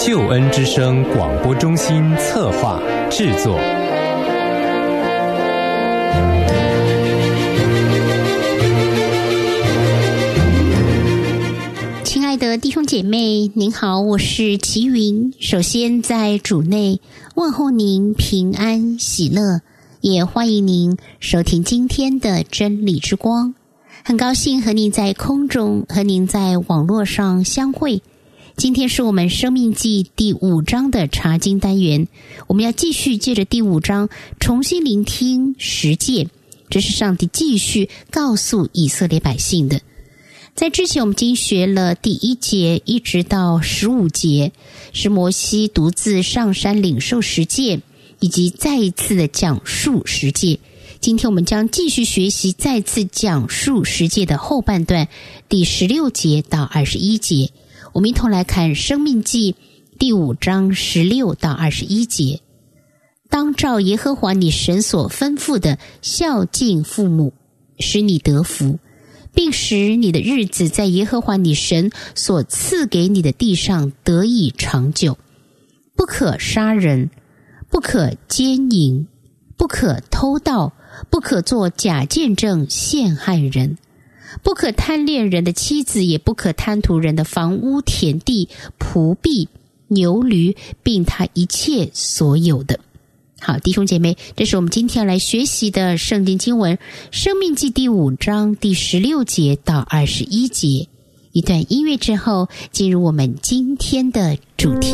救恩之声广播中心策划制作。 亲爱的弟兄姐妹，您好，我是齐云。首先在主内问候您平安喜乐，也欢迎您收听今天的真理之光。很高兴和您在空中和您在网络上相会。今天是我们生命记第5章的查经单元，我们要继续借着第5章重新聆听十诫，这是上帝继续告诉以色列百姓的。在之前我们已经学了第1节一直到15节，是摩西独自上山领受十诫，以及再一次的讲述十诫。今天我们将继续学习再次讲述十诫的后半段，第16节到21节。我们一同来看生命记第5章16到21节。当照耶和华你神所吩咐的孝敬父母，使你得福，并使你的日子在耶和华你神所赐给你的地上得以长久。不可杀人，不可奸淫，不可偷盗，不可作假见证陷害人，不可贪恋人的妻子，也不可贪图人的房屋、田地、仆婢、牛驴，并他一切所有的。好，弟兄姐妹，这是我们今天要来学习的圣经经文，生命记第5章第16节到21节。一段音乐之后，进入我们今天的主题。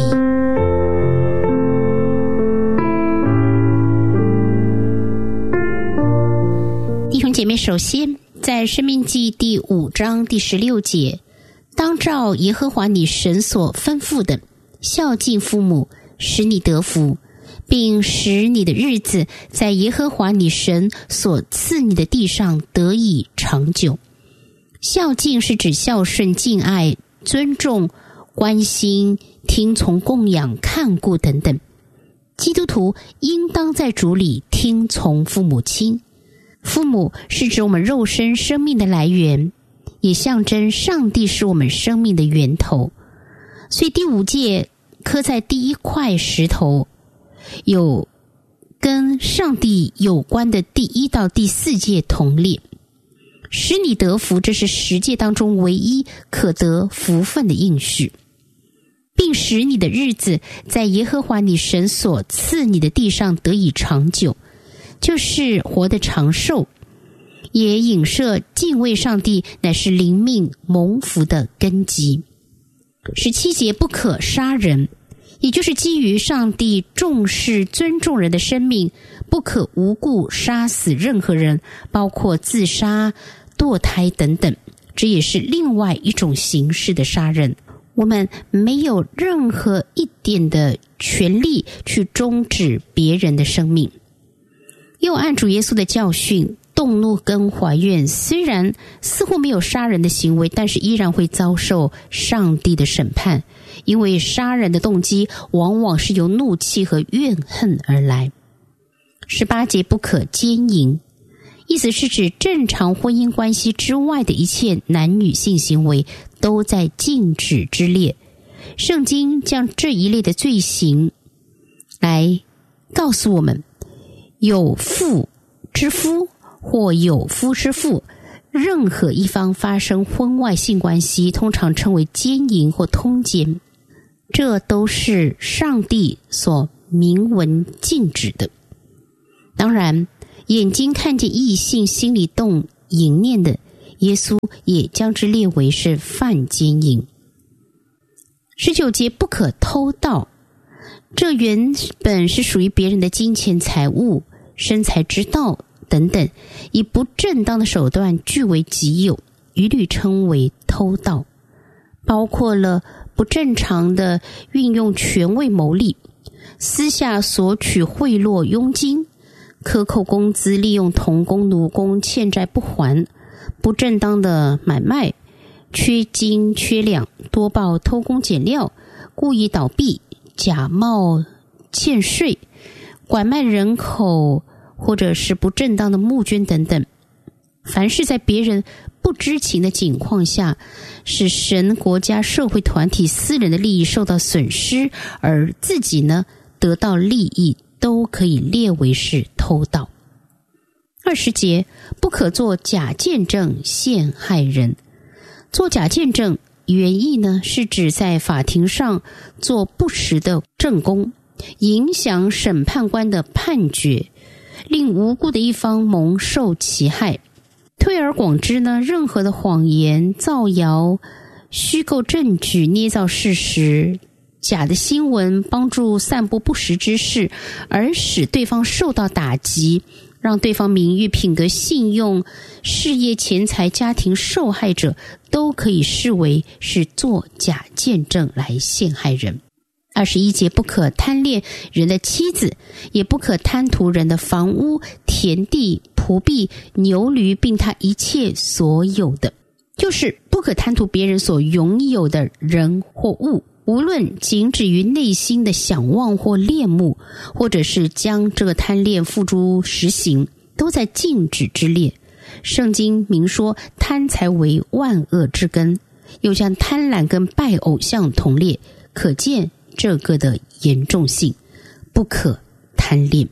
弟兄姐妹，首先在生命记第5章第16节，当照耶和华你神所吩咐的孝敬父母，使你得福，并使你的日子在耶和华你神所赐你的地上得以长久。孝敬是指孝顺、敬爱、尊重、关心、听从、供养、看顾等等。基督徒应当在主里听从父母亲。父母是指我们肉身生命的来源，也象征上帝是我们生命的源头。所以第5诫刻在第1块石头，有跟上帝有关的第1到第4诫同列。使你得福，这是10诫当中唯一可得福分的应许，并使你的日子在耶和华你神所赐你的地上得以长久，就是活得长寿，也影射敬畏上帝乃是灵命蒙福的根基。17节不可杀人，也就是基于上帝重视尊重人的生命，不可无故杀死任何人，包括自杀、堕胎等等，这也是另外一种形式的杀人。我们没有任何一点的权利去终止别人的生命。又按主耶稣的教训，动怒跟怀怨虽然似乎没有杀人的行为，但是依然会遭受上帝的审判，因为杀人的动机往往是由怒气和怨恨而来。18节不可奸淫，意思是指正常婚姻关系之外的一切男女性行为都在禁止之列。圣经将这一类的罪行来告诉我们，有妇之夫或有夫之妇，任何一方发生婚外性关系，通常称为奸淫或通奸，这都是上帝所明文禁止的。当然，眼睛看见异性，心里动淫念的，耶稣也将之列为是犯奸淫。19节不可偷盗，这原本是属于别人的金钱、财物、生财之道等等，以不正当的手段据为己有，一律称为偷盗，包括了不正常的运用权位牟利，私下索取贿赂、佣金，克扣工资，利用童工、奴工，欠债不还，不正当的买卖，缺斤缺两，多报偷工减料，故意倒闭，假冒欠税，拐卖人口，或者是不正当的募捐等等。凡是在别人不知情的情况下使神、国家、社会团体、私人的利益受到损失，而自己呢得到利益，都可以列为是偷盗。20节，不可作假见证陷害人。做假见证原意呢是指在法庭上做不实的证供，影响审判官的判决，令无辜的一方蒙受其害。推而广之呢，任何的谎言、造谣、虚构证据、捏造事实、假的新闻，帮助散布不实之事，而使对方受到打击，让对方名誉、品格、信用、事业、钱财、家庭受害者，都可以视为是做假见证来陷害人。21节，不可贪恋人的妻子，也不可贪图人的房屋、田地、仆婢、牛驴，并他一切所有的，就是不可贪图别人所拥有的人或物，无论仅止于内心的想望或恋慕，或者是将这个贪恋付诸实行，都在禁止之列。圣经明说，贪财为万恶之根，又将贪婪跟拜偶像同列，可见这个的严重性，不可贪恋。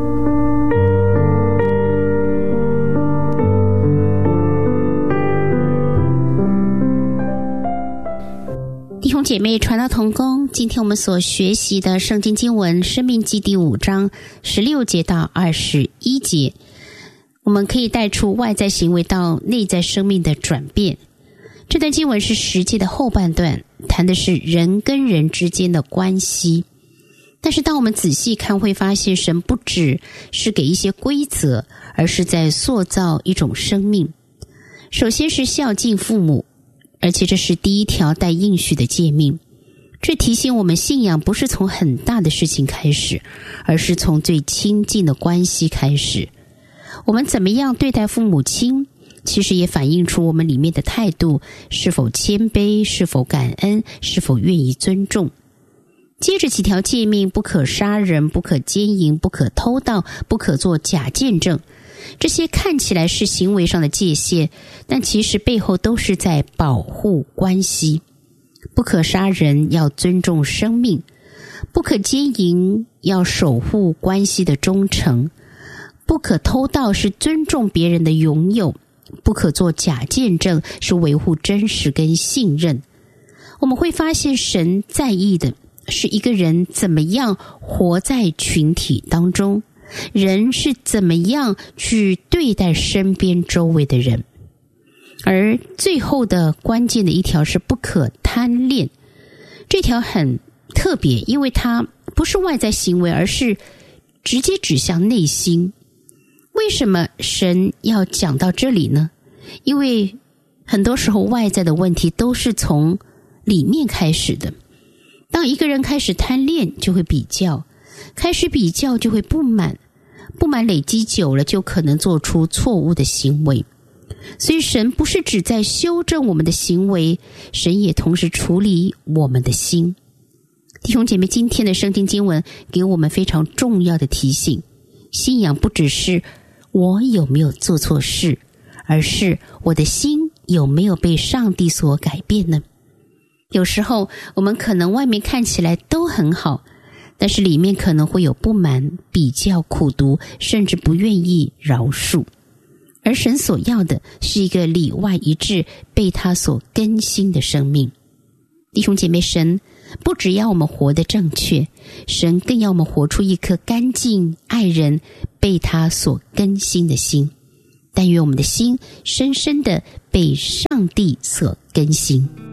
弟兄姐妹，传道同工，今天我们所学习的圣经经文申命记第5章16节到21节，我们可以带出外在行为到内在生命的转变。这段经文是10节的后半段，谈的是人跟人之间的关系。但是当我们仔细看，会发现神不只是给一些规则，而是在塑造一种生命。首先是孝敬父母，而且这是第一条带应许的诫命。这提醒我们，信仰不是从很大的事情开始，而是从最亲近的关系开始。我们怎么样对待父母亲，其实也反映出我们里面的态度，是否谦卑，是否感恩，是否愿意尊重。接着几条诫命，不可杀人，不可奸淫，不可偷盗，不可作假见证。这些看起来是行为上的界限，但其实背后都是在保护关系。不可杀人，要尊重生命；不可奸淫，要守护关系的忠诚；不可偷盗，是尊重别人的拥有；不可做假见证，是维护真实跟信任。我们会发现，神在意的是一个人怎么样活在群体当中，人是怎么样去对待身边周围的人。而最后的关键的一条是不可贪恋。这条很特别，因为它不是外在行为，而是直接指向内心。为什么神要讲到这里呢？因为很多时候外在的问题都是从里面开始的。当一个人开始贪恋，就会比较，开始比较就会不满，不满累积久了，就可能做出错误的行为。所以神不是只在修正我们的行为，神也同时处理我们的心。弟兄姐妹，今天的圣经经文给我们非常重要的提醒，信仰不只是我有没有做错事，而是我的心有没有被上帝所改变呢？有时候我们可能外面看起来都很好，但是里面可能会有不满、比较、苦毒，甚至不愿意饶恕。而神所要的是一个里外一致、被他所更新的生命。弟兄姐妹，神不只要我们活得正确，神更要我们活出一颗干净、爱人、被他所更新的心。但愿我们的心深深的被上帝所更新。